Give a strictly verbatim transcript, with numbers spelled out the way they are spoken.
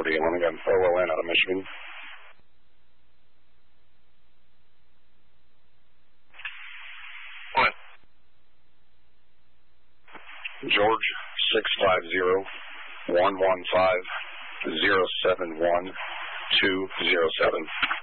forty-one, got O L N out of Michigan. What? George, six five zero, one one five, zero seven one, two zero seven.